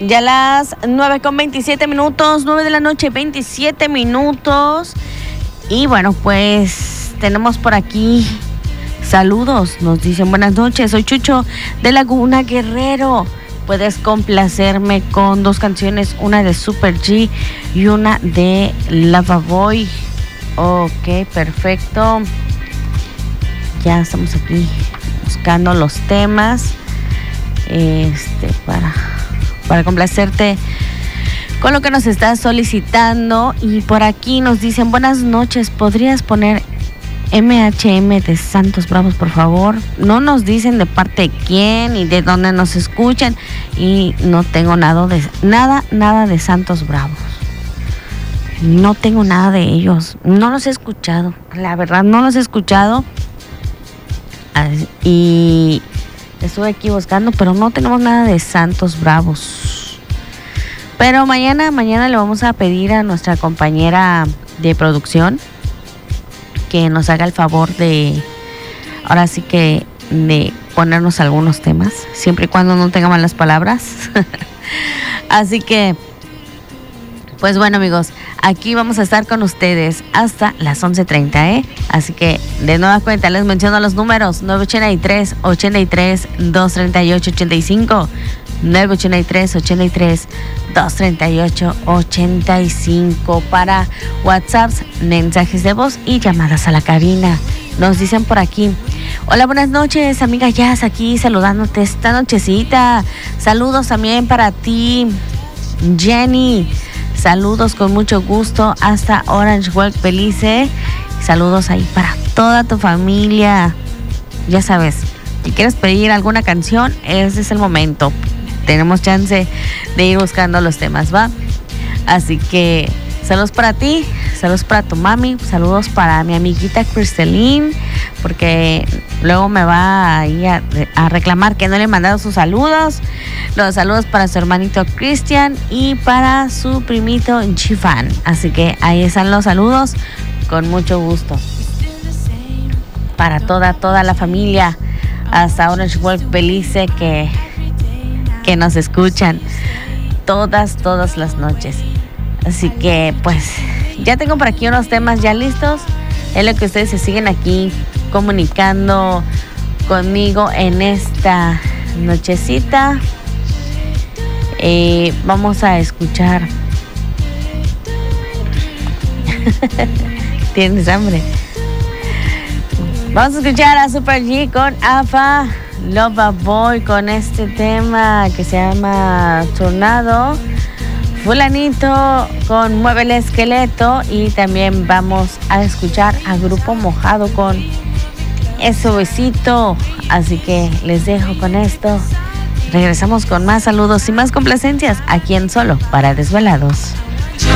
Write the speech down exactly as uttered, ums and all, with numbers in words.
Ya las nueve con veintisiete minutos, nueve de la noche, veintisiete minutos. Y bueno, pues tenemos por aquí saludos. Nos dicen buenas noches, soy Chucho de Laguna Guerrero. Puedes complacerme con dos canciones, una de Super G y una de Lava Boy. Ok, perfecto. Ya estamos aquí buscando los temas este para, para complacerte con lo que nos estás solicitando. Y por aquí nos dicen buenas noches, ¿podrías poner M H M de Santos Bravos, por favor? No nos dicen de parte de quién y de dónde nos escuchan, y no tengo nada de nada, nada de Santos Bravos. No tengo nada de ellos. No los he escuchado. La verdad, no los he escuchado. Y estuve aquí buscando, pero no tenemos nada de Santos Bravos. Pero mañana, mañana le vamos a pedir a nuestra compañera de producción que nos haga el favor de, ahora sí que, de ponernos algunos temas, siempre y cuando no tenga malas palabras. Así que, pues bueno, amigos, aquí vamos a estar con ustedes hasta las once treinta, ¿eh? Así que, de nueva cuenta, les menciono los números: nueve ochenta y tres, ochenta y tres, doscientos treinta y ocho, ochenta y cinco, nueve ochenta y tres, ochenta y tres, doscientos treinta y ocho, ochenta y cinco para WhatsApps, mensajes de voz y llamadas a la cabina. Nos dicen por aquí: hola, buenas noches, amiga Jazz, aquí saludándote esta nochecita. Saludos también para ti, Jenny. Saludos con mucho gusto hasta Orange Walk, Belice. Saludos ahí para toda tu familia. Ya sabes, si quieres pedir alguna canción, ese es el momento. Tenemos chance de ir buscando los temas, ¿va? Así que saludos para ti, saludos para tu mami, saludos para mi amiguita Cristeline, porque luego me va a, ir a, a reclamar que no le he mandado sus saludos. Los saludos para su hermanito Cristian y para su primito Chifán. Así que ahí están los saludos, con mucho gusto. Para toda, toda la familia, hasta Orange Walk, Belice, que... que nos escuchan todas, todas las noches. Así que pues ya tengo por aquí unos temas ya listos. Es lo que ustedes se siguen aquí comunicando conmigo en esta nochecita. Eh, vamos a escuchar. ¿Tienes hambre? Vamos a escuchar a Super G con AFA Lava Boy con este tema que se llama Tornado. Fulanito con Mueve el Esqueleto. Y también vamos a escuchar a Grupo Mojado con Eso Besito. Así que les dejo con esto. Regresamos con más saludos y más complacencias aquí en Solo para Desvelados.